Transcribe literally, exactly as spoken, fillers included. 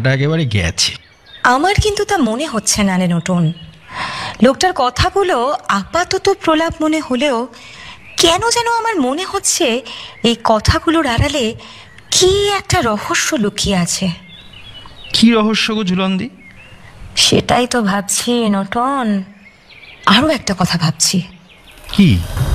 একেবারে গেছে। আমার কিন্তু তা মনে হচ্ছে না রে নটন। লোকটার কথাগুলো আপাতত প্রলাপ মনে হলেও কেন যেন আমার মনে হচ্ছে এই কথাগুলোর আড়ালে কি একটা রহস্য লুকিয়ে আছে। কি রহস্য গো ঝুলন্দি? সেটাই তো ভাবছি নটন, আরো একটা কথা ভাবছি। কি?